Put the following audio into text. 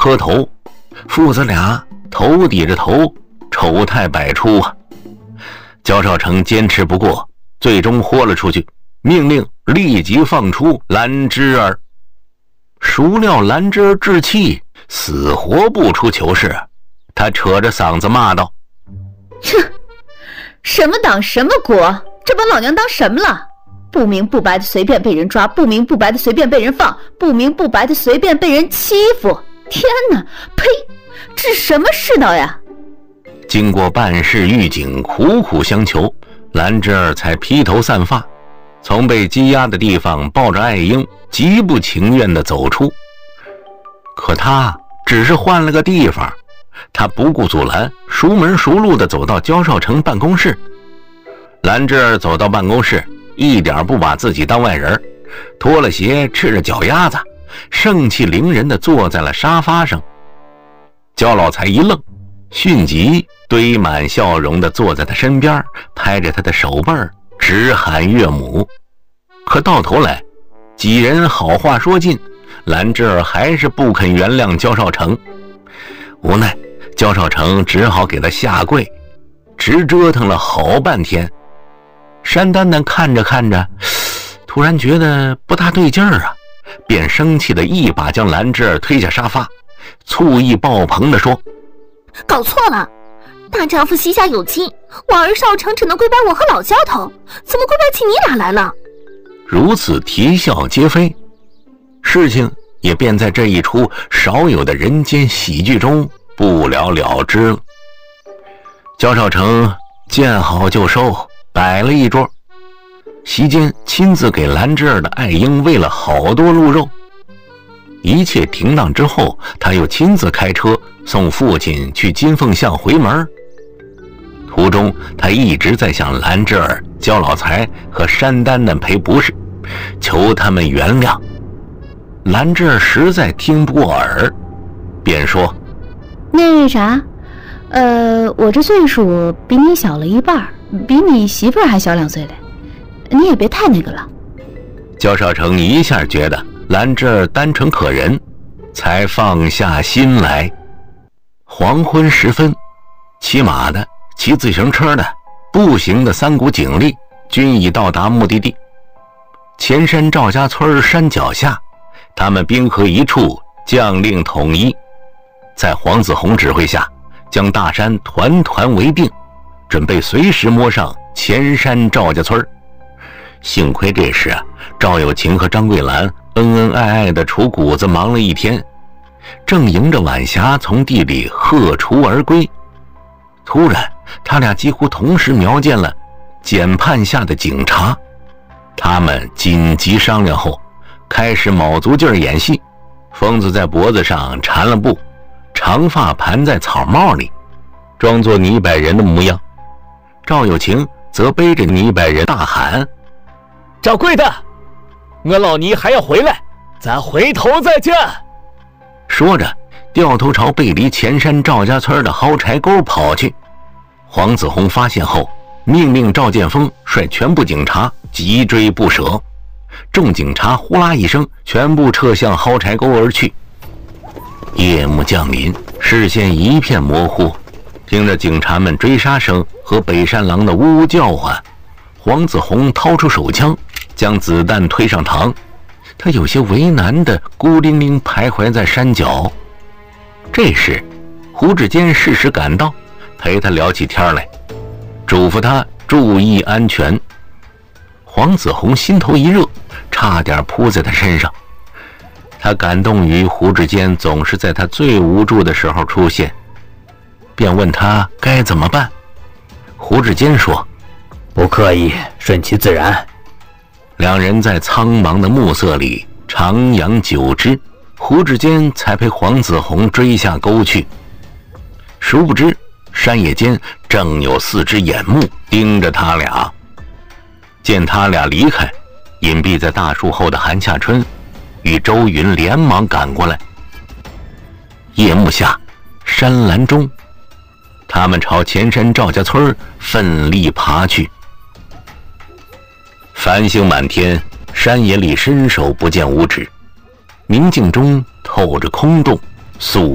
磕头，父子俩头抵着头，丑态百出啊。焦少成坚持不过，最终豁了出去，命令立即放出兰芝儿。孰料兰芝儿置气，死活不出囚室，他扯着嗓子骂道： 哼，什么党什么国，这把老娘当什么了？不明不白的随便被人抓，不明不白的随便被人放，不明不白的随便被人欺负。天哪，呸，这什么世道呀！ 经过办事狱警苦苦相求，兰芝儿才披头散发，从被羁押的地方抱着爱婴，极不情愿地走出。可他只是换了个地方，他不顾阻拦，熟门熟路地走到焦少成办公室。兰芝儿走到办公室，一点不把自己当外人，脱了鞋，赤着脚丫子，盛气凌人地坐在了沙发上。焦老财一愣，迅即堆满笑容地坐在他身边，拍着他的手背儿，直喊岳母。可到头来，几人好话说尽，兰芝儿还是不肯原谅焦少成。无奈焦少成只好给他下跪，直折腾了好半天。山丹丹看着看着，突然觉得不大对劲儿啊，便生气的一把将兰芝儿推下沙发，醋意爆棚地说： 搞错了，大丈夫膝下有亲，我儿少成只能跪拜我和老焦头，怎么跪拜起你俩来了？ 如此啼笑皆非，事情也便在这一出少有的人间喜剧中不了了之了。焦少成见好就收，摆了一桌，席间亲自给兰芝儿的爱婴喂了好多鹿肉。一切停当之后，他又亲自开车送父亲去金凤巷回门。途中他一直在向兰芝儿、焦老财和山丹丹赔不是，求他们原谅。兰芝儿实在听不过耳，便说： 那啥，我这岁数比你小了一半，比你媳妇儿还小2岁嘞，你也别太那个了。 焦少成一下觉得兰芝儿单纯可人，才放下心来。黄昏时分，骑马的、骑自行车的、步行的3股警力均已到达目的地。前山赵家村山脚下，他们兵合一处，将令统一，在黄子弘指挥下，将大山团团围并，准备随时摸上前山赵家村。幸亏这时赵有情和张桂兰恩恩爱爱的除谷子忙了一天，正迎着晚霞从地里鹤雏而归。突然他俩几乎同时瞄见了检判下的警察，他们紧急商量后，开始卯足劲儿演戏。疯子在脖子上缠了布，长发盘在草帽里，装作泥摆人的模样。赵有情则背着泥摆人大喊： 赵贵的，我老尼还要回来，咱回头再见。 说着掉头朝背离前山赵家村的蒿柴沟跑去。黄子弘发现后，命令赵建峰率全部警察急追不舍。众警察呼啦一声，全部撤向蒿柴沟而去。夜幕降临，视线一片模糊，听着警察们追杀声和北山狼的呜呜叫唤，黄子弘掏出手枪，将子弹推上膛。他有些为难地孤零零徘徊在山脚。这时胡志坚适时赶到，陪他聊起天来，嘱咐他注意安全。黄子弘心头一热，差点扑在他身上。他感动于胡志坚总是在他最无助的时候出现，便问他该怎么办。胡志坚说： 不刻意，顺其自然。 两人在苍茫的暮色里徜徉久之，胡志坚才陪黄子弘追下沟去。殊不知山野间正有4只眼目盯着他俩。见他俩离开，隐蔽在大树后的韩夏春与周云连忙赶过来。夜幕下，山岚中，他们朝前山赵家村奋力爬去。繁星满天，山野里伸手不见五指，宁静中透着空洞，肃